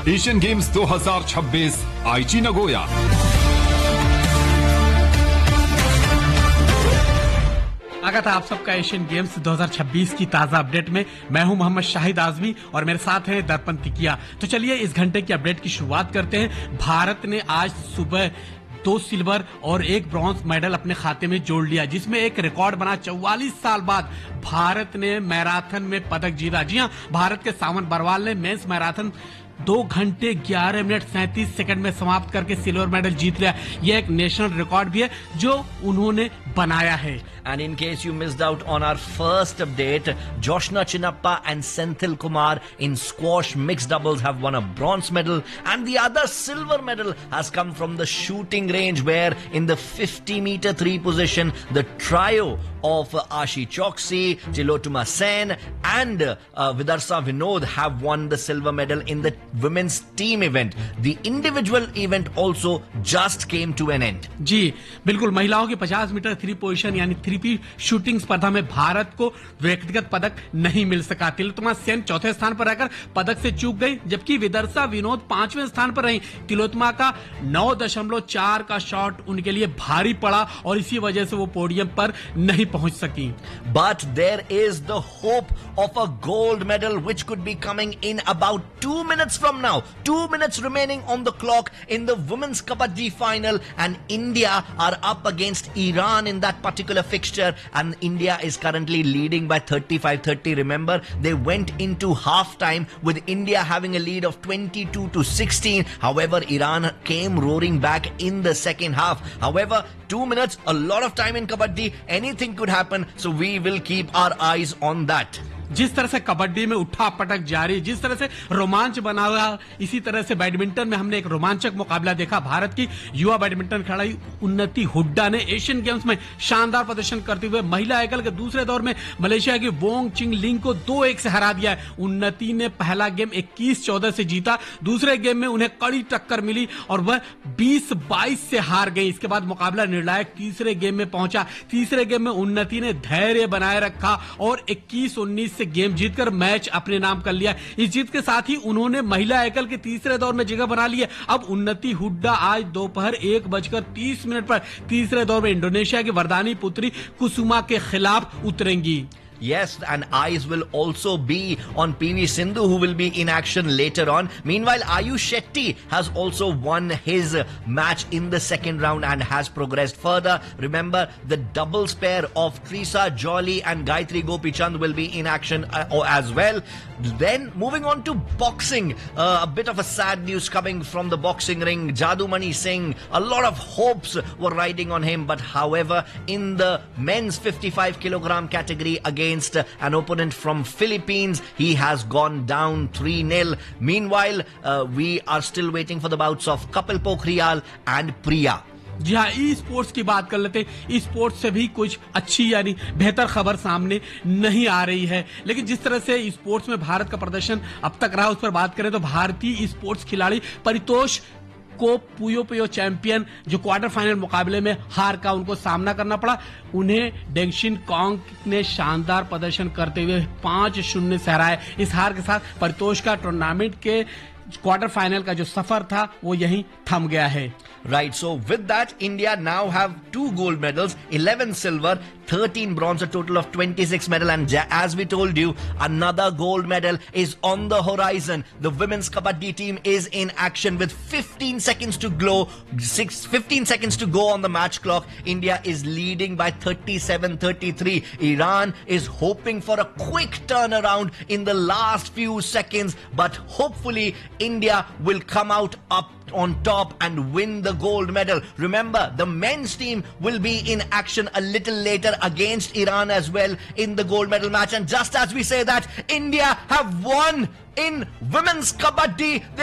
Asian games 2026 आईची Nagoya. स्वागत है आप सबका एशियन गेम्स 2026 की ताजा अपडेट में। मैं हूं मोहम्मद शाहिद आजमी और मेरे साथ हैं दर्पण तिकिया। तो चलिए इस घंटे की अपडेट की शुरुआत करते हैं। भारत ने आज सुबह 2 सिल्वर और 1 ब्रॉन्ज मेडल अपने खाते में जोड़ लिया, जिसमें एक रिकॉर्ड बना। 44 साल बाद भारत ने मैराथन में पदक जीता। जी हां, भारत के सावन बरवाल ने मेंस मैराथन 2 घंटे 11 मिनट 37 सेकंड में समाप्त करके सिल्वर मेडल जीत लिया। यह एक नेशनल रिकॉर्ड भी है जो उन्होंने बनाया है। And in case you missed out on our first update, Joshna Chinnappa and Senthil Kumar in squash mixed doubles have won a bronze medal, and the other silver medal has come from the shooting range, where in the 50-meter 3 position, the trio of Ashi Choksi, Tilotuma Sen and Vidarsa Vinod have won the silver medal in the women's team event. The individual event also just came to an end. जी बिल्कुल, महिलाओं की 50 metre 3 position यानी 3P shooting स्पर्धा में भारत को व्यक्तिगत पदक नहीं मिल सका। तिलोत्तमा सेन चौथे स्थान पर रहकर पदक से चूक गई, जबकि विदर्शा विनोद 5वें स्थान पर रही। तिलोत्तमा का 9.4 का शॉट उनके लिए भारी पड़ा और इसी वजह से वो पोडियम पर नहीं पहुंच सकी। But there is the hope of a gold medal which could be coming in about 2 minutes from now. 2 minutes remaining on the clock in the women's Kabaddi final, and India are up against Iran in that particular fixture, and India is currently leading by 35-30. Remember, they went into half-time with India having a lead of 22-16. However, Iran came roaring back in the second half. However, 2 minutes, a lot of time in Kabaddi, anything could happen, so we will keep our eyes on that. जिस तरह से कबड्डी में उठा पटक जारी, जिस तरह से रोमांच बना हुआ, इसी तरह से बैडमिंटन में हमने एक रोमांचक मुकाबला देखा। भारत की युवा बैडमिंटन खिलाड़ी उन्नति हुड्डा ने एशियन गेम्स में शानदार प्रदर्शन करते हुए महिला एकल के दूसरे दौर में मलेशिया की वोंग चिंग लिंग को 2-1 से हरा दिया है। उन्नति ने पहला गेम 21-14 से जीता, दूसरे गेम में उन्हें कड़ी टक्कर मिली और वह 20-22 से हार गई। इसके बाद मुकाबला निर्णायक तीसरे गेम में पहुंचा। तीसरे गेम में उन्नति ने धैर्य बनाए रखा और 21-19 से गेम जीतकर मैच अपने नाम कर लिया। इस जीत के साथ ही उन्होंने महिला एकल के तीसरे दौर में जगह बना ली है। अब उन्नति हुड्डा आज दोपहर 1:30 पर तीसरे दौर में इंडोनेशिया की वरदानी पुत्री कुसुमा के खिलाफ उतरेंगी। Yes, and eyes will also be on PV Sindhu, who will be in action later on. Meanwhile, Ayush Shetty has also won his match in the second round and has progressed further. Remember, the doubles pair of Trisa Jolly and Gayatri Gopichand will be in action as well. Then, moving on to boxing, a bit of a sad news coming from the boxing ring. Jadumani Singh, a lot of hopes were riding on him, but however, in the men's 55 kilogram category against an opponent from Philippines, he has gone down 3-0. Meanwhile, we are still waiting for the bouts of Kapil Pokhriyal and Priya. जी हाँ, e sports की बात कर लेते हैं। E sports से भी कुछ अच्छी यानी बेहतर खबर सामने नहीं आ रही है, लेकिन जिस तरह से ई स्पोर्ट्स में भारत का प्रदर्शन अब तक रहा, उस पर बात करें तो भारतीय ई स्पोर्ट्स खिलाड़ी परितोष को पुयो पुयो चैंपियन जो क्वार्टर फाइनल मुकाबले में हार का उनको सामना करना पड़ा। उन्हें डेंगशिन कॉन्ग ने शानदार प्रदर्शन करते हुए 5-0 से हराया। इस हार के साथ परितोष का टूर्नामेंट के क्वार्टर फाइनल का जो सफर था वो यहीं थम गया है। Right, so with that, India now have 2 gold medals, 11 silver, 13 bronze, a total of 26 medal. And as we told you, another gold medal is on the horizon. The women's kabaddi team is in action with 15 seconds to go. 15 seconds to go on the match clock. India is leading by 37-33. Iran is hoping for a quick turnaround in the last few seconds, but hopefully India will come out up on top and win the gold medal. Remember, the men's team will be in action a little later against Iran as well in the gold medal match. And just as we say that, India have won in women's kabaddi.